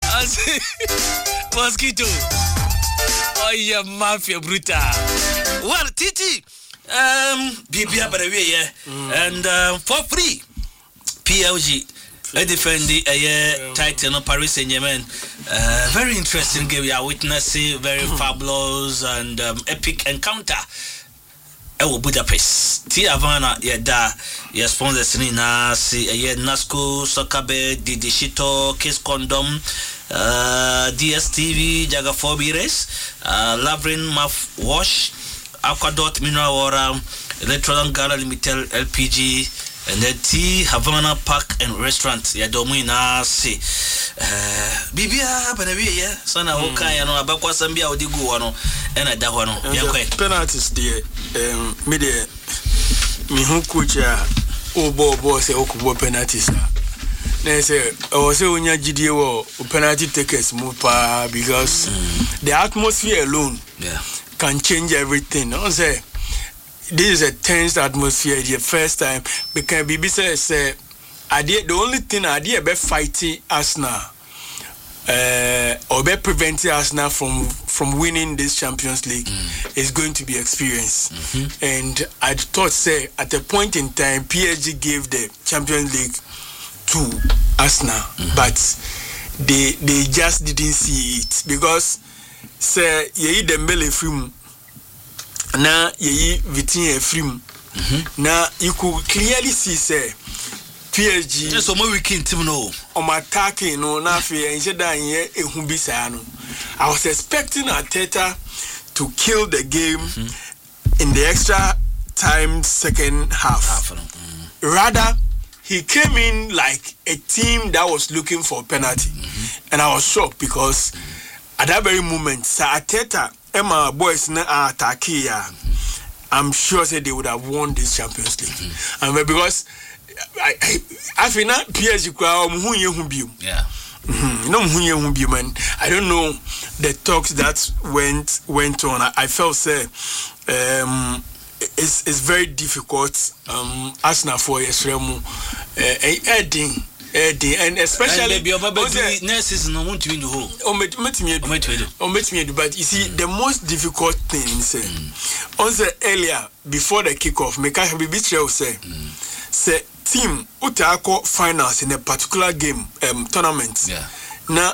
Mosquito. Oh, yeah, mafia bruta. Well, Titi, BBA by the way, yeah, and for free, PLG. I defend the title of Paris Saint-Germain. Very interesting game. We are witnessing very fabulous and epic encounter. Budapest. T Havana, yeah, sponsors Nina, see, Nasco, Soccer, Didishito, Kiss Condom, DSTV, Jagafobi Race, Lavrin Mouthwash, Aquadot Mineral Water, Electron Gala Limited LPG. And the T Havana Park and Restaurant, ya domina see. Bibia, but yeah, Sana Hoka, you know, about what Sambia would go on, and I don't know. Penalties, dear, media, me who could ya, boss, a Okubo penalties. They say, oh, so when you GDO, penalty takers move because the atmosphere alone can change everything. I say. This is a tense atmosphere. The first time because BBC say, the only thing I did about fighting Arsenal, or about preventing Arsenal from winning this Champions League is going to be experience. And I thought, say, at a point in time, PSG gave the Champions League to Arsenal, but they just didn't see it because, say, you Dembele film. Na ye Vitinha film. Na you could clearly see say PSG. Yes, my weekend team no. Attacking no na fe enjeda yen ehubisa no. I was expecting Arteta to kill the game in the extra time second half. Rather, he came in like a team that was looking for a penalty, and I was shocked because at that very moment, Sir Arteta. Emma boys na attack here. I'm sure that they would have won this Champions League. And because I feel not PSG man. I don't know the talks that went on. I felt say it's very difficult. Arsenal for Yesremu and especially nurses no want to win the whole. But you see, the most difficult thing is earlier before the kickoff, Meka Bibichel say team utako finals in a particular game tournament. Now